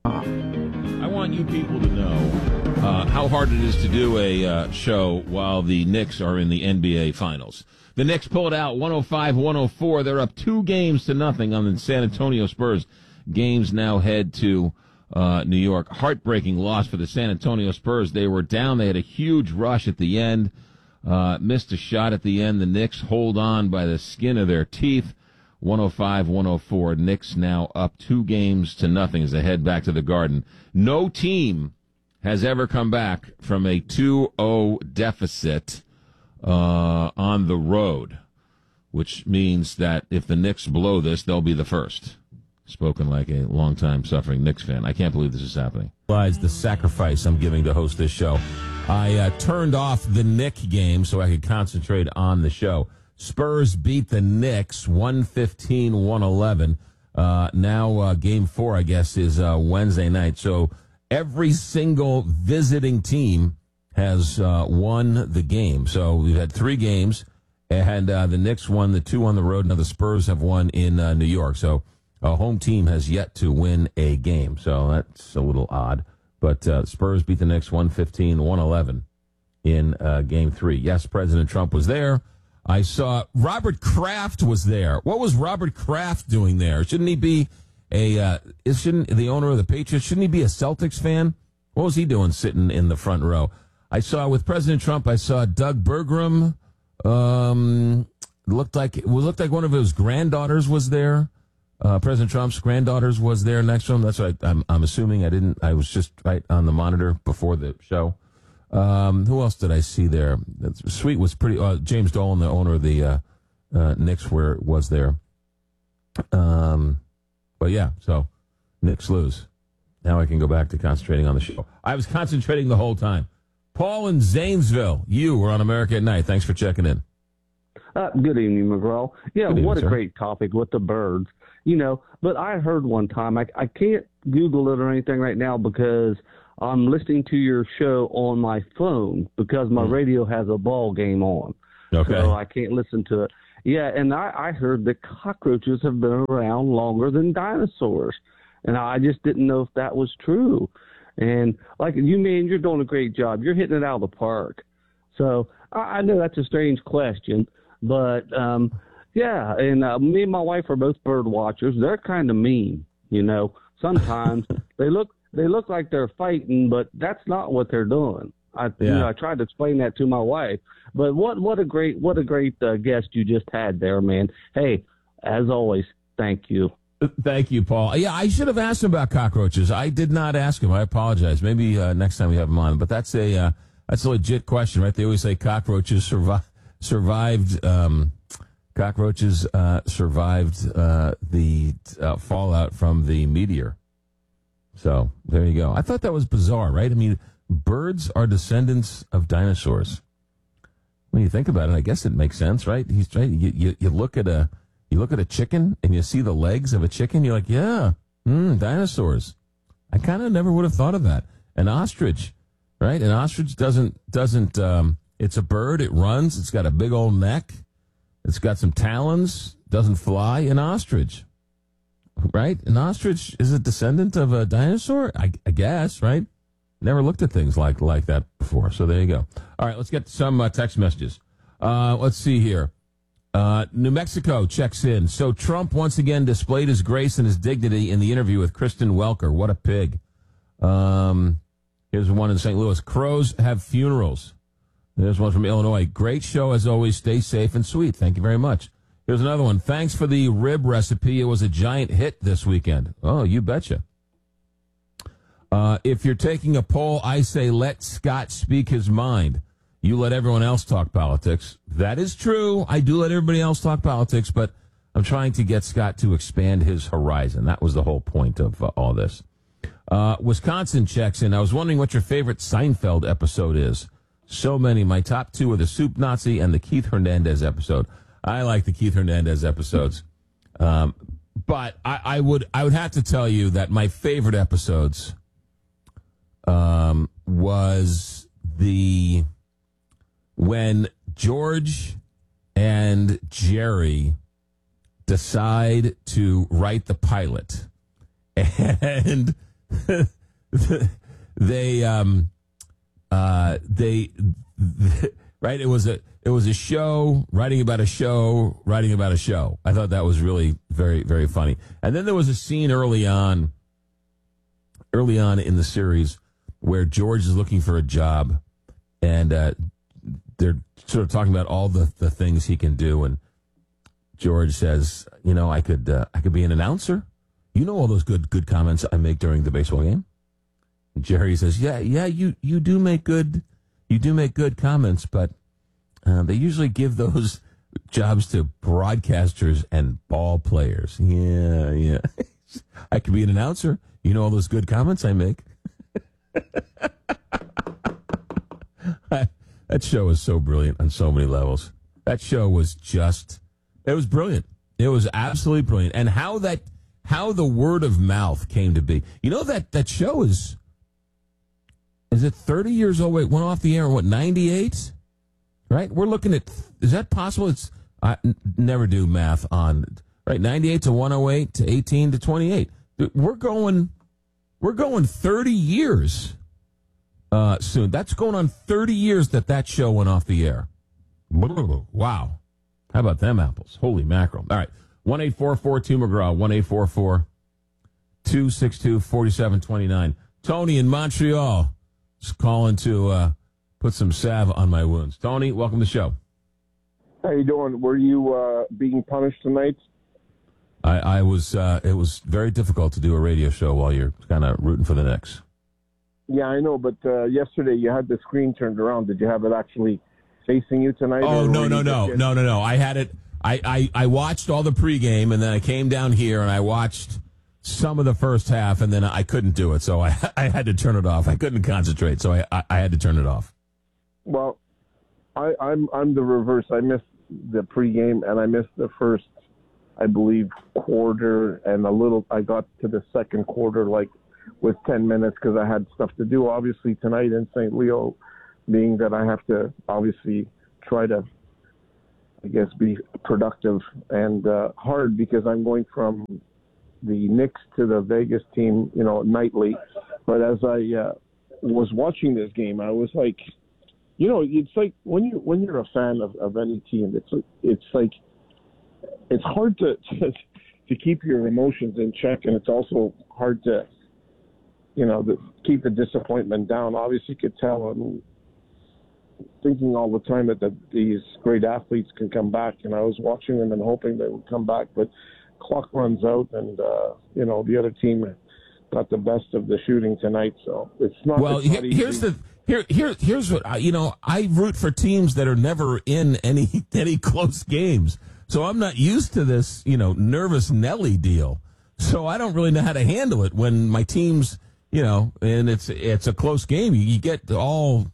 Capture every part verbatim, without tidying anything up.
I want you people to know uh, how hard it is to do a uh, show while the Knicks are in the N B A Finals. The Knicks pulled out one oh five one oh four. They're up two games to nothing on the San Antonio Spurs. Games now head to uh, New York. Heartbreaking loss for the San Antonio Spurs. They were down. They had a huge rush at the end. Uh, missed a shot at the end. The Knicks hold on by the skin of their teeth. one oh five one oh four. Knicks now up two games to nothing as they head back to the Garden. No team has ever come back from a two oh deficit uh, on the road, which means that if the Knicks blow this, they'll be the first. Spoken like a long-time suffering Knicks fan. I can't believe this is happening. Realize the sacrifice I'm giving to host this show. I uh, turned off the Knick game so I could concentrate on the show. Spurs beat the Knicks one fifteen one eleven. Uh, now uh, game four, I guess, is uh, Wednesday night. So every single visiting team has uh, won the game. So we've had three games, and uh, the Knicks won the two on the road. Now the Spurs have won in uh, New York. So a home team has yet to win a game. So that's a little odd. But uh, Spurs beat the Knicks one fifteen one eleven in uh, game three. Yes, President Trump was there. I saw Robert Kraft was there. What was Robert Kraft doing there? Shouldn't he be a, uh, shouldn't the owner of the Patriots, shouldn't he be a Celtics fan? What was he doing sitting in the front row? I saw with President Trump, I saw Doug Bergram. Um, looked like, it looked like one of his granddaughters was there. Uh, President Trump's granddaughters was there next to him. That's what I, I'm, I'm assuming. I didn't, I was just right on the monitor before the show. Um, who else did I see there? Sweet was pretty, uh, James Dolan, the owner of the, uh, uh, Knicks where was there. Um, but yeah, so Knicks lose. Now I can go back to concentrating on the show. I was concentrating the whole time. Paul in Zanesville, you were on America at Night. Thanks for checking in. Uh, good evening, McGraw. Yeah, evening, what a sir. great topic with the birds. You know, but I heard one time, I, I can't Google it or anything right now because I'm listening to your show on my phone because my mm. radio has a ball game on. Okay. So I can't listen to it. Yeah, and I, I heard that cockroaches have been around longer than dinosaurs. And I just didn't know if that was true. And like you, man, you're doing a great job. You're hitting it out of the park. So I, I know that's a strange question, but um, yeah. And uh, me and my wife are both bird watchers. They're kind of mean, you know. Sometimes they look they look like they're fighting, but that's not what they're doing. I yeah. you know I tried to explain that to my wife. But what what a great what a great uh, guest you just had there, man. Hey, as always, thank you. Thank you, Paul. Yeah, I should have asked him about cockroaches. I did not ask him. I apologize. Maybe uh, next time we have him on. But that's a uh, that's a legit question, right? They always say cockroaches survi- survived. Um, cockroaches uh, survived uh, the uh, fallout from the meteor. So there you go. I thought that was bizarre, right? I mean, birds are descendants of dinosaurs. When you think about it, I guess it makes sense, right? He's right. You, you, you look at a You look at a chicken and you see the legs of a chicken. You're like, yeah, mm, dinosaurs. I kind of never would have thought of that. An ostrich, right? An ostrich doesn't, doesn't, um, it's a bird. It runs. It's got a big old neck. It's got some talons. Doesn't fly. An ostrich, right? An ostrich is a descendant of a dinosaur. I, I guess, right? Never looked at things like, like that before. So there you go. All right. Let's get to some uh, text messages. Uh, let's see here. Uh, New Mexico checks in. So Trump once again displayed his grace and his dignity in the interview with Kristen Welker. What a pig. Um, here's one in Saint Louis. Crows have funerals. There's one from Illinois. Great show as always. Stay safe and sweet. Thank you very much. Here's another one. Thanks for the rib recipe. It was a giant hit this weekend. Oh, you betcha. Uh, if you're taking a poll, I say let Scott speak his mind. You let everyone else talk politics. That is true. I do let everybody else talk politics, but I'm trying to get Scott to expand his horizon. That was the whole point of uh, all this. Uh, Wisconsin checks in. I was wondering what your favorite Seinfeld episode is. So many. My top two are the Soup Nazi and the Keith Hernandez episode. I like the Keith Hernandez episodes. Um, but I, I would, I would have to tell you that my favorite episodes, um, was the, when George and Jerry decide to write the pilot, and they um uh they right it was a it was a show writing about a show writing about a show. I thought that was really very very funny. And then there was a scene early on early on in the series where George is looking for a job, and uh, they're sort of talking about all the, the things he can do, and George says, you know, I could uh, I could be an announcer. You know all those good good comments I make during the baseball game? And Jerry says, yeah, yeah, you, you do make good you do make good comments, but uh, they usually give those jobs to broadcasters and ball players. Yeah, yeah. I could be an announcer. You know all those good comments I make? That show was so brilliant on so many levels. That show was just, it was brilliant. It was absolutely brilliant. And how that, how the word of mouth came to be. You know, that, that show is, is it thirty years old? Wait, went off the air in what, ninety-eight? Right? We're looking at, is that possible? It's, I n- never do math on, right? ninety-eight to one oh eight to eighteen to twenty-eight. We're going, we're going thirty years. Uh, soon. That's going on thirty years that that show went off the air. Wow. How about them apples? Holy mackerel. All right. one eight four four two McGraw. one eight four four two six two four seven two nine. Tony in Montreal is calling to uh, put some salve on my wounds. Tony, welcome to the show. How you doing? Were you uh, being punished tonight? I, I was. Uh, it was very difficult to do a radio show while you're kind of rooting for the Knicks. Yeah, I know, but uh, yesterday you had the screen turned around. Did you have it actually facing you tonight? Oh, no, no, no, no, no, no. I had it. I, I, I watched all the pregame, and then I came down here, and I watched some of the first half, and then I couldn't do it, so I I had to turn it off. I couldn't concentrate, so I, I, I had to turn it off. Well, I, I'm I'm the reverse. I missed the pregame, and I missed the first, I believe, quarter, and a little. I got to the second quarter, like, with ten minutes because I had stuff to do, obviously, tonight in Saint Leo, being that I have to obviously try to, I guess, be productive and uh, hard because I'm going from the Knicks to the Vegas team, you know, nightly. But as I uh, was watching this game, I was like, you know, it's like when you when you're a fan of, of any team, it's it's like it's hard to, to to keep your emotions in check, and it's also hard to, you know, the, keep the disappointment down. Obviously, you could tell I'm thinking all the time that the, these great athletes can come back, and I was watching them and hoping they would come back, but clock runs out, and, uh, you know, the other team got the best of the shooting tonight, so it's not Well, it's not here, here's the... Here, here, here's what I, you know. I root for teams that are never in any any close games, so I'm not used to this, you know, nervous Nelly deal. So I don't really know how to handle it when my team's, you know, and it's it's a close game. You, you get all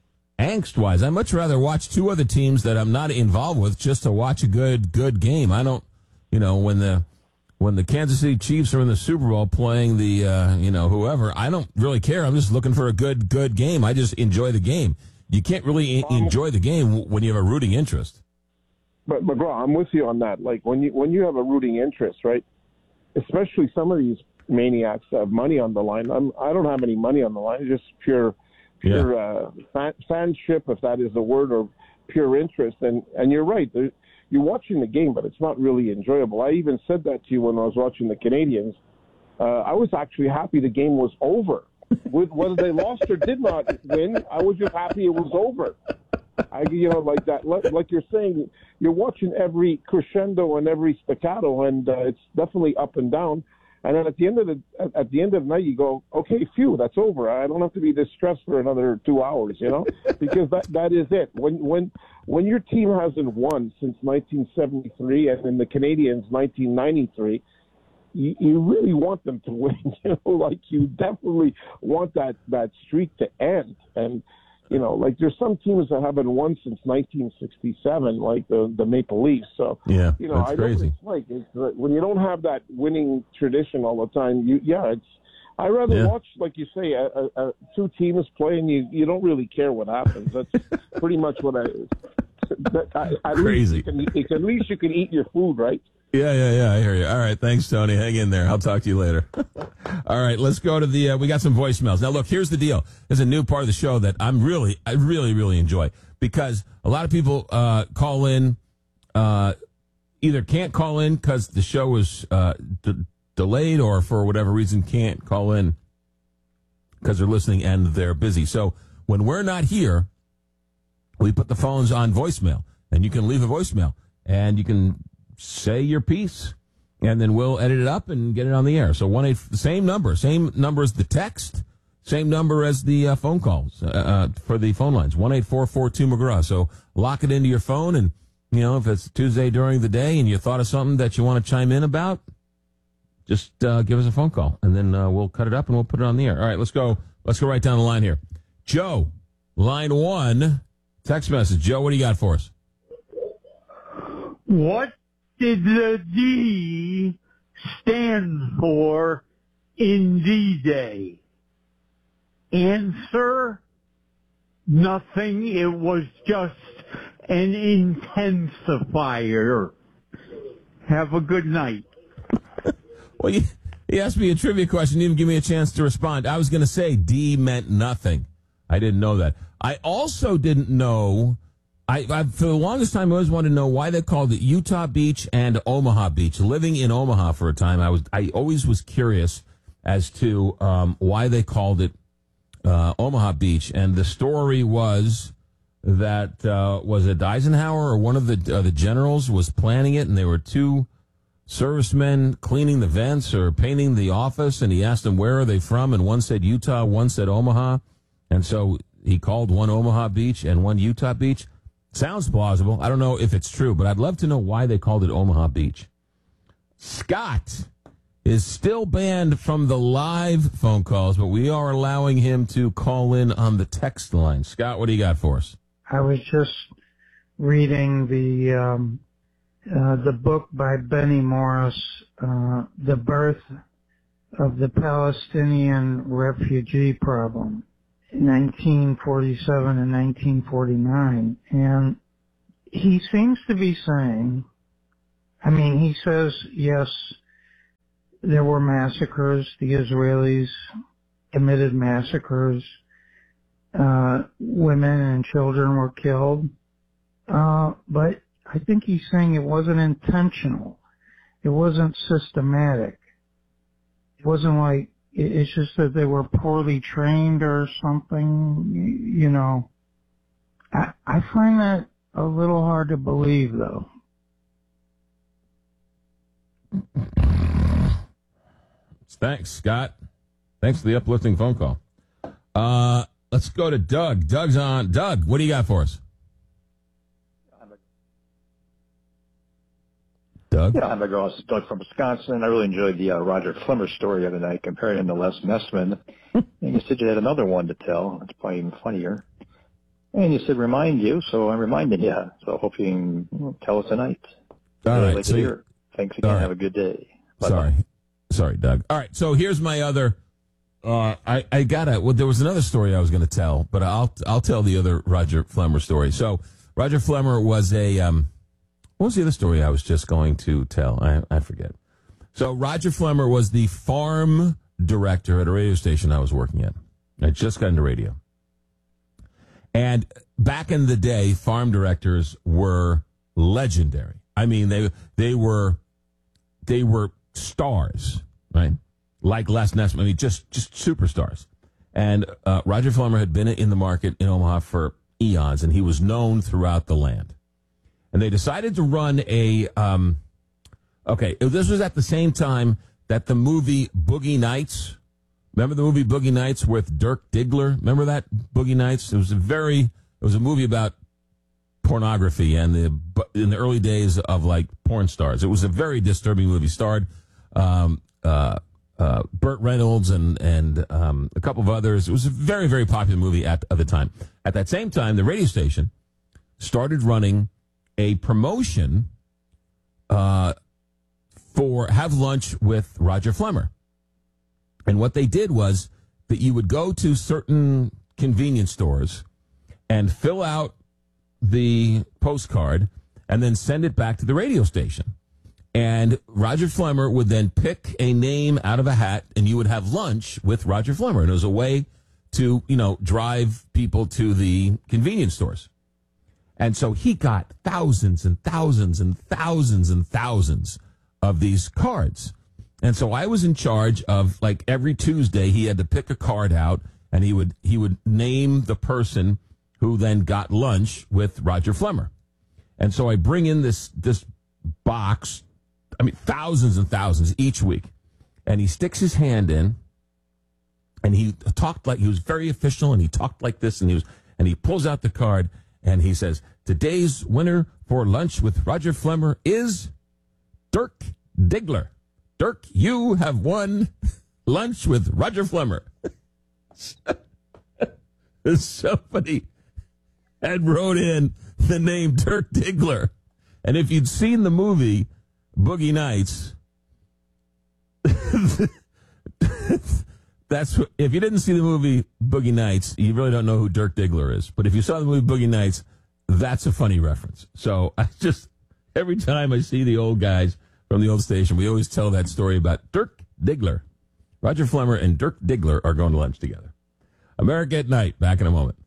angst wise. I'd much rather watch two other teams that I'm not involved with just to watch a good good game. I don't, you know, when the when the Kansas City Chiefs are in the Super Bowl playing the, uh, you know, whoever, I don't really care. I'm just looking for a good, good game. I just enjoy the game. You can't really um, enjoy the game when you have a rooting interest. But, McGraw, I'm with you on that. Like, when you when you have a rooting interest, right, especially some of these maniacs that have money on the line. I'm, I don't have any money on the line. It's just pure, pure yeah. uh, fan, fanship, if that is the word, or pure interest. And, and you're right. There, You're watching the game, but it's not really enjoyable. I even said that to you when I was watching the Canadians. Uh, I was actually happy the game was over. With, whether they lost or did not win, I was just happy it was over. I, you know, like that, like, like you're saying, you're watching every crescendo and every staccato, and uh, it's definitely up and down. And then at the end of the at the end of the night, you go, okay, phew, that's over. I don't have to be this stressed for another two hours, you know, because that that is it. When when when your team hasn't won since nineteen seventy-three, and in the Canadians nineteen ninety-three, you, you really want them to win. You know, like you definitely want that that streak to end. And you know, like there's some teams that haven't won since nineteen sixty-seven, like the the Maple Leafs. So yeah, you know, that's I crazy. know what it's like it's, when you don't have that winning tradition all the time. You yeah, it's. I rather yeah. watch, like you say, a, a, a two teams play, and you you don't really care what happens. That's pretty much what I. That, I at crazy. Least you can, at least you can eat your food, right? Yeah, yeah, yeah. I hear you. All right. Thanks, Tony. Hang in there. I'll talk to you later. All right. Let's go to the, uh, we got some voicemails. Now, look, here's the deal. There's a new part of the show that I'm really, I really, really enjoy because a lot of people uh, call in, uh, either can't call in because the show was uh, d- delayed or for whatever reason can't call in because they're listening and they're busy. So when we're not here, we put the phones on voicemail, and you can leave a voicemail, and you can say your piece, and then we'll edit it up and get it on the air. So one eight, same number, same number as the text, same number as the uh, phone calls uh, uh, for the phone lines, one eight four four two McGraw. So lock it into your phone, and you know if it's Tuesday during the day and you thought of something that you want to chime in about, just uh, give us a phone call, and then uh, we'll cut it up and we'll put it on the air. All right, let's go. Let's go right down the line here. Joe, line one, text message. Joe, what do you got for us? What did the D stand for in D-Day? Answer, nothing. It was just an intensifier. Have a good night. Well, you, you asked me a trivia question, you didn't give me a chance to respond. I was going to say D meant nothing. I didn't know that. I also didn't know, I, I for the longest time I always wanted to know why they called it Utah Beach and Omaha Beach. Living in Omaha for a time, I was I always was curious as to um, why they called it uh, Omaha Beach. And the story was that, uh, was it Eisenhower or one of the uh, the generals was planning it, and there were two servicemen cleaning the vents or painting the office, and he asked them where are they from, and one said Utah, one said Omaha, and so he called one Omaha Beach and one Utah Beach. Sounds plausible. I don't know if it's true, but I'd love to know why they called it Omaha Beach. Scott is still banned from the live phone calls, but we are allowing him to call in on the text line. Scott, what do you got for us? I was just reading the um, uh, the book by Benny Morris, uh, The Birth of the Palestinian Refugee Problem, in nineteen forty-seven and nineteen forty-nine. And he seems to be saying, I mean, he says, yes, there were massacres. The Israelis committed massacres. Uh, women and children were killed. Uh, but I think he's saying it wasn't intentional. It wasn't systematic. It wasn't like, it's just that they were poorly trained or something, you know. I, I find that a little hard to believe, though. Thanks, Scott. Thanks for the uplifting phone call. Uh, let's go to Doug. Doug's on. Doug, what do you got for us? Doug? Yeah, I'm McGraw. Doug from Wisconsin. I really enjoyed the uh, Roger Flemmer story the other night, comparing him to Les Nessman. And you said you had another one to tell. It's probably even funnier. And you said remind you, so I'm reminding you. So I hope you can tell us tonight. All right. Like So you, Thanks again. right. Have a good day. Bye-bye. Sorry. Sorry, Doug. All right, so here's my other. Uh, I I gotta. Well, there was another story I was going to tell, but I'll I'll tell the other Roger Flemmer story. So Roger Flemmer was a. Um, what was the other story I was just going to tell? I I forget. So Roger Flemmer was the farm director at a radio station I was working at. I just got into radio, and back in the day, farm directors were legendary. I mean, they they were they were. stars, right? Like Les Nessman. I mean, just just superstars. And uh, Roger Flemmer had been in the market in Omaha for eons, and he was known throughout the land. And they decided to run a. Um, okay, this was at the same time that the movie Boogie Nights. Remember the movie Boogie Nights with Dirk Diggler? Remember that Boogie Nights? It was a very. It was a movie about pornography and the in the early days of like porn stars. It was a very disturbing movie. Starred um, uh, uh, Burt Reynolds and and um, a couple of others. It was a very very popular movie at, at the time. At that same time, the radio station started running a promotion uh, for Have Lunch with Roger Flemmer. And what they did was that you would go to certain convenience stores and fill out the postcard and then send it back to the radio station. And Roger Flemmer would then pick a name out of a hat, and you would have lunch with Roger Flemmer. And it was a way to, you know, drive people to the convenience stores. And so he got thousands and thousands and thousands and thousands of these cards. And so I was in charge of, like, every Tuesday he had to pick a card out, and he would he would name the person who then got lunch with Roger Flemmer. And so I bring in this this box, I mean, thousands and thousands each week. And he sticks his hand in, and he talked like, he was very official, and he talked like this, and he was, and he pulls out the card, and he says, today's winner for lunch with Roger Flemmer is Dirk Diggler. Dirk, you have won lunch with Roger Flemmer. Somebody had wrote in the name Dirk Diggler. And if you'd seen the movie Boogie Nights, that's what, if you didn't see the movie Boogie Nights, you really don't know who Dirk Diggler is. But if you saw the movie Boogie Nights, that's a funny reference. So I just, every time I see the old guys from the old station, we always tell that story about Dirk Diggler. Roger Flemmer and Dirk Diggler are going to lunch together. America at Night, back in a moment.